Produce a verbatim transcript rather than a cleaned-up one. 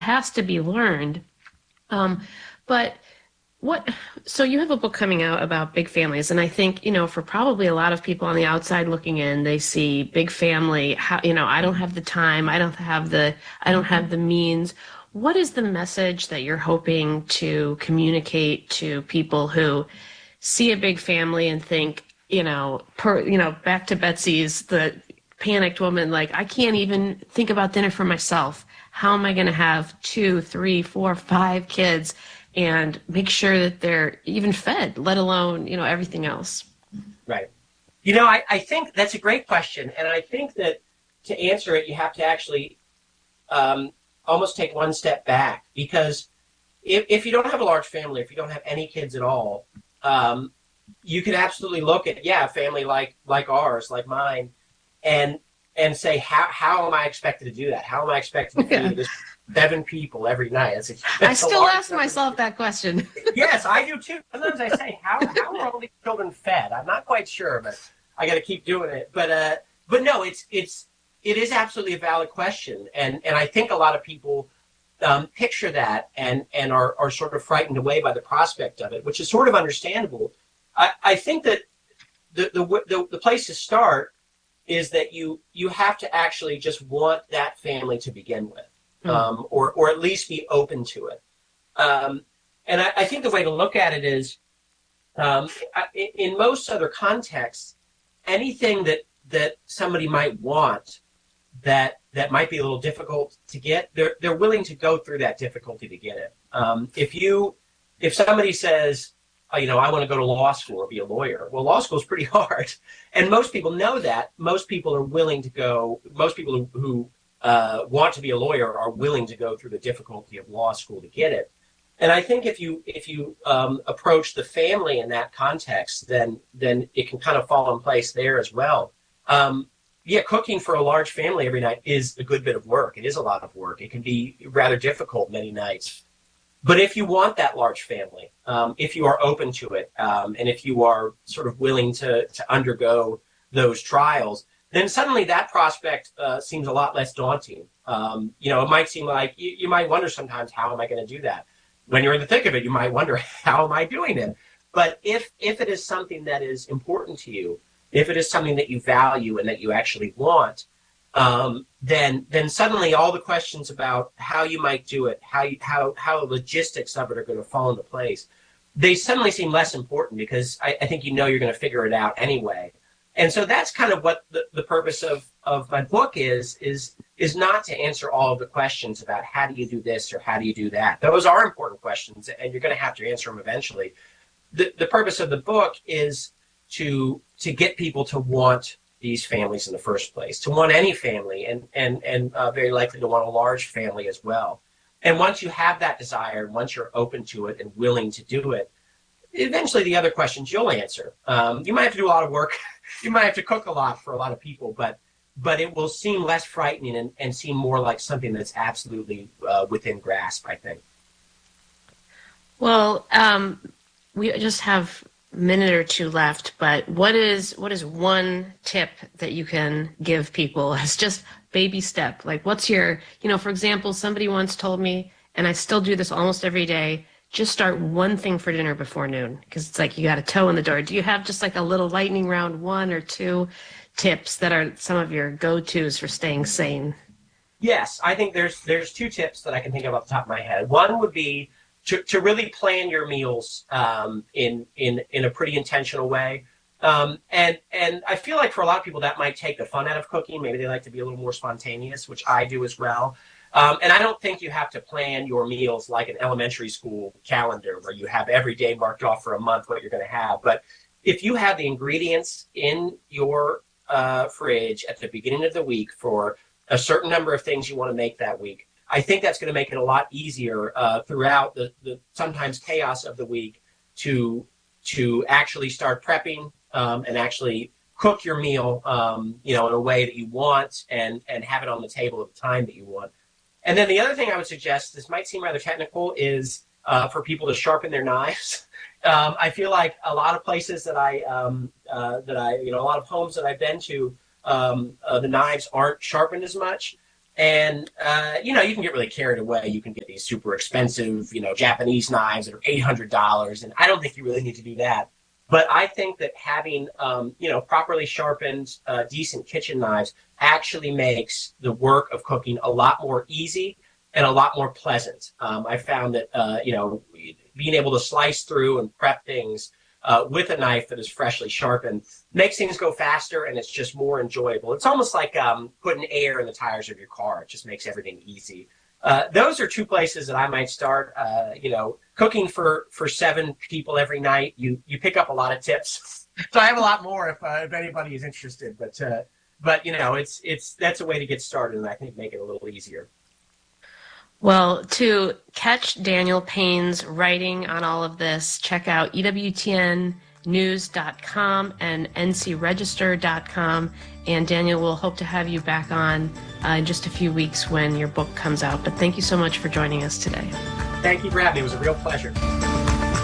has to be learned. Um, but what, so you have a book coming out about big families, and I think, you know, for probably a lot of people on the outside looking in, they see big family, how, you know, I don't have the time, I don't have the, I don't have the means. What is the message that you're hoping to communicate to people who see a big family and think, you know, per, you know, back to Betsy's, the panicked woman, like, I can't even think about dinner for myself. How am I going to have two, three, four, five kids and make sure that they're even fed, let alone, you know, everything else? Right. You know, I, I think that's a great question. And I think that to answer it, you have to actually um, almost take one step back. Because if, if you don't have a large family, if you don't have any kids at all, um, you could absolutely look at, yeah, a family like like ours, like mine, and and say, how how am I expected to do that? How am I expected to Yeah. feed this seven people every night? That's a, I that's a still large ask number. myself that question. Yes, I do too. Sometimes I say, how how are all these children fed? I'm not quite sure, but I got to keep doing it. But uh, but no, it's it's it is absolutely a valid question, and and I think a lot of people um, picture that and and are are sort of frightened away by the prospect of it, which is sort of understandable. I, I think that the, the the the place to start is that you you have to actually just want that family to begin with, Mm. um, or or at least be open to it. Um, and I, I think the way to look at it is, um, in most other contexts, anything that that somebody might want that that might be a little difficult to get, they're they're willing to go through that difficulty to get it. Um, if you if somebody says, oh, you know, I want to go to law school or be a lawyer, well, law school is pretty hard, and most people know that. Most people are willing to go. Most people who, who uh, want to be a lawyer are willing to go through the difficulty of law school to get it. And I think if you if you um, approach the family in that context, then then it can kind of fall in place there as well. Um, yeah, cooking for a large family every night is a good bit of work. It is a lot of work. It can be rather difficult many nights. But if you want that large family, um, if you are open to it, um, and if you are sort of willing to to undergo those trials, then suddenly that prospect uh, seems a lot less daunting. Um, you know, it might seem like you, you might wonder sometimes, how am I going to do that? When you're in the thick of it, you might wonder, how am I doing it? But if if it is something that is important to you, if it is something that you value and that you actually want, um, then then suddenly all the questions about how you might do it, how you, how how the logistics of it are going to fall into place, they suddenly seem less important, because I, I think you know you're going to figure it out anyway. And so that's kind of what the, the purpose of, of my book is, is is not to answer all of the questions about how do you do this or how do you do that. Those are important questions, and you're going to have to answer them eventually. The, the purpose of the book is to to get people to want these families in the first place, to want any family, and and and uh, very likely to want a large family as well. And once you have that desire, once you're open to it and willing to do it, eventually the other questions you'll answer. Um, you might have to do a lot of work. You might have to cook a lot for a lot of people, but but it will seem less frightening and, and seem more like something that's absolutely uh, within grasp, I think. Well, um, we just have a minute or two left, but what is what is one tip that you can give people as just baby step? Like, what's your, you know, for example, somebody once told me, and I still do this almost every day, just start one thing for dinner before noon, because it's like you got a toe in the door. Do you have just like a little lightning round, one or two tips that are some of your go-tos for staying sane? Yes, I think there's there's two tips that I can think of off the top of my head. One would be to, to really plan your meals um, in in in a pretty intentional way. Um, and and I feel like for a lot of people that might take the fun out of cooking. Maybe they like to be a little more spontaneous, which I do as well. Um, and I don't think you have to plan your meals like an elementary school calendar where you have every day marked off for a month what you're going to have. But if you have the ingredients in your uh, fridge at the beginning of the week for a certain number of things you want to make that week, I think that's going to make it a lot easier uh, throughout the, the sometimes chaos of the week to to actually start prepping um, and actually cook your meal, um, you know, in a way that you want, and and have it on the table at the time that you want. And then the other thing I would suggest, this might seem rather technical, is uh, for people to sharpen their knives. Um, I feel like a lot of places that I um, uh, that I you know a lot of homes that I've been to, um, uh, the knives aren't sharpened as much. And, uh, you know, you can get really carried away. You can get these super expensive, you know, Japanese knives that are eight hundred dollars. And I don't think you really need to do that. But I think that having, um, you know, properly sharpened, uh, decent kitchen knives actually makes the work of cooking a lot more easy and a lot more pleasant. Um, I found that, uh, you know, being able to slice through and prep things uh, with a knife that is freshly sharpened makes things go faster, and it's just more enjoyable. It's almost like um, putting air in the tires of your car. It just makes everything easy. Uh, those are two places that I might start. Uh, you know, cooking for, for seven people every night, you you pick up a lot of tips. So I have a lot more if uh, if anybody is interested. But uh, but you know, it's it's that's a way to get started, and I think make it a little easier. Well, to catch Daniel Payne's writing on all of this, check out E W T N news dot com and N C register dot com. And Daniel, we'll hope to have you back on uh, in just a few weeks when your book comes out. But thank you so much for joining us today. Thank you for having me. It was a real pleasure.